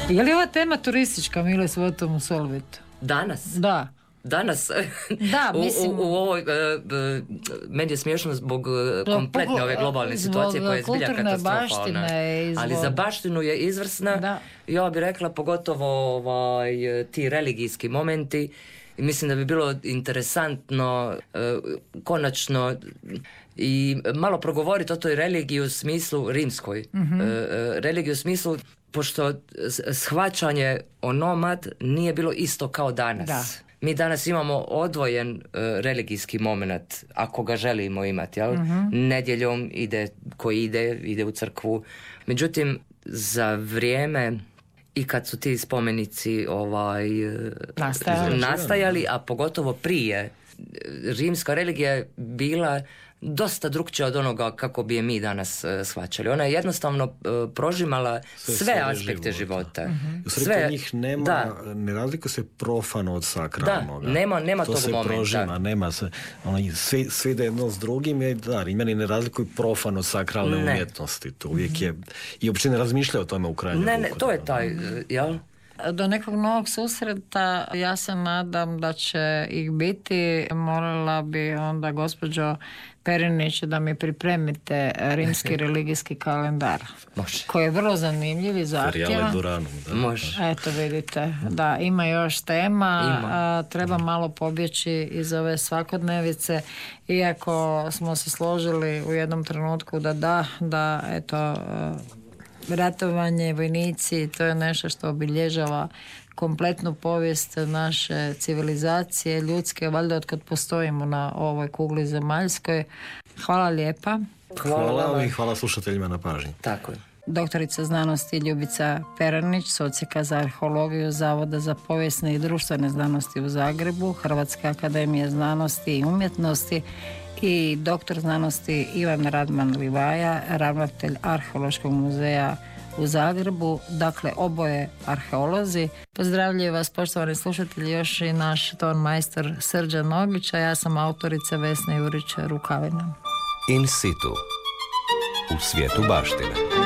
Je li ova tema turistička, Mile, s Votom u Solvitu? Danas? Da. Danas, Da, mislim, u ovoj, meni je smiješno zbog kompletne ove globalne situacije koja je zbilja katastrofalna. Ali za baštinu je izvrsna. Da. Ja bih rekla pogotovo ti religijski momenti. I mislim da bi bilo interesantno konačno i malo progovoriti o toj religiji u smislu rimskoj. Religiji u smislu, pošto shvaćanje onomad nije bilo isto kao danas. Da. Mi danas imamo odvojen religijski moment, ako ga želimo imati, jel? Nedjeljom koji ide u crkvu. Međutim, za vrijeme i kad su ti spomenici nastajali, a pogotovo prije, rimska religija je bila dosta drukčija od onoga kako bi je mi danas shvaćali. Ona je jednostavno prožimala sve aspekte života. Sve njih nema, ne razlikuje se profano od sakralnog. Da, nema tog momenta. To se prožima, nema se. Sve ide jedno s drugim, Rimljani ne razlikuju profano od sakralne umjetnosti. To uvijek je, i uopće ne razmišljaju o tome u krajnjem Ne, to je taj, jel? Do nekog novog susreta ja se nadam da će ih biti. Molila bi onda gospođo Perinić da mi pripremite rimski religijski kalendar. Može. Koji je vrlo zanimljiv i zahtjevan. Može. Eto vidite, da, ima još tema. Treba malo pobjeći iz ove svakodnevice. Iako smo se složili u jednom trenutku da eto, ratovanje, vojnici, to je nešto što obilježava kompletnu povijest naše civilizacije, ljudske, valjda otkad postojimo na ovoj kugli zemaljskoj. Hvala lijepa. Hvala i hvala slušateljima na pažnji. Tako je. Doktorica znanosti Ljubica Peranić s Odsjeka za arheologiju Zavoda za povijesne i društvene znanosti u Zagrebu, Hrvatske akademije znanosti i umjetnosti, i doktor znanosti Ivan Radman Livaja, ravnatelj Arheološkog muzeja u Zagrebu, dakle oboje arheolozi. Pozdravljaju vas, poštovani slušatelji, još i naš ton majstor Srđan Oglić, a ja sam autorica Vesna Jurić Rukavina. In situ, u svijetu baštine.